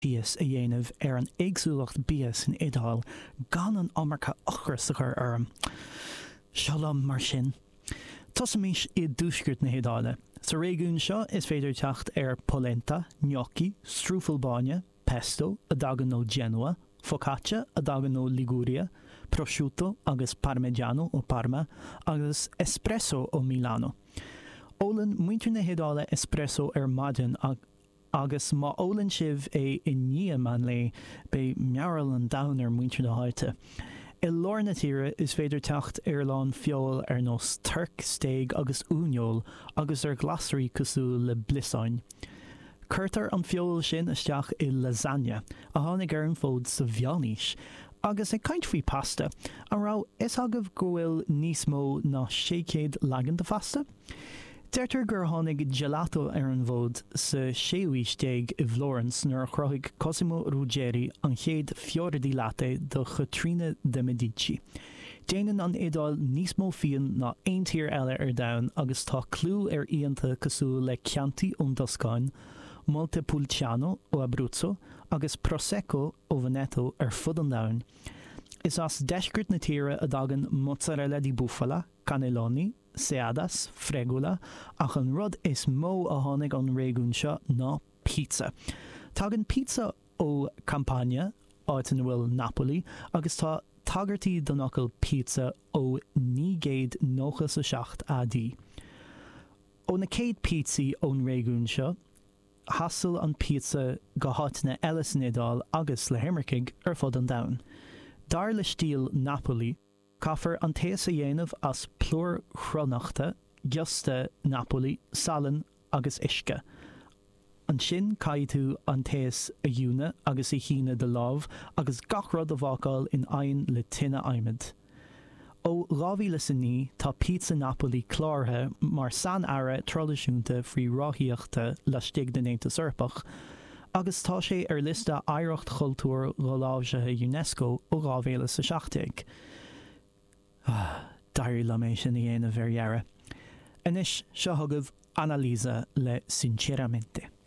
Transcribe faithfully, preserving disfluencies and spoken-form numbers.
bías a dhéanamh ar an éagsúlacht bías in Idáil gan an amarcha achar sa chur orm. Sealam mar sin. Tosamís iad dúsgurt na Idáile. Sa réigiún seo is féidir teacht ar polenta, gnocchi, strúfalbáine, pesto, a dagan nó Genoa, focaccia, a dagan nó Liguria, prosciutto agus parmigiano ó Parma, agus espresso ó Milano. Ólan muintir na Idáile espresso ar maidin ag agus má ólann sibh é i ní man le be mearal an downer muintir na háite. I lár na tíre is féidir teacht ar lán fiol ar nos turc, steig agus úniol agus ar glasarí cosú le blisáin. Curtar an fiol sin isteach i lasagne, a tháinig ar an fód sa bhealníos, agus é caint faoi pasta, an rá is agah go bhfuil níos mó ná sécéad lagan de fasta? Deirtar gur tháinig gelato ar an bhód sa séuís déag i Florence nuair a chroigh Cosimo Ruggeri an chéad fior di latte do Catrina de Medici. Déanann an Idáil níos mó fion ná aon tír eile ar domhan agus tá clú ar íonta cosú le Chianti ón Toscáin, Montepulciano ó Abruzzo agus Prosecco ó Veneto ar fud an domhan. Is as deisgurt na tíre a dagan mozzarella di bufala, cannelloni, seadas, fregula, ach an rud is mó a tháinig an réigiún seo ná pizza. Tagan pizza ó Campania, áitin bhfuil Napoli, agus tá tagartí don ocail pizza ó ní géad nóchas a seacht A D. Ó na céad pizzaí ón réigiún seo, hasil an pizza go háitina eile san Idáil agus le Himmercig ar fud an domhan. Dar le stíl Napoli, caithfar an téas a dhéanamh as plúr chronachta, giosta Napoli, salan agus isce. An sin caiith tú an téas a dúna agus i chéine de lámh agus gach rud a bhágáil in aghaidh le tine aimid. Ó lámhíle sa ní tá pizza Napoli chlártha mar san ara tradiisiúnta faoi ráthíochta le stig den Néontas Eorpach, agus tá sé ar lista éireacht chultúr láimhseatha UNESCO ó rábhéle sa seachtaigh. Ah, dair le mé sin i dhéanamh ar dhearra. Inis seo thugah Annalisa le Sinceramente.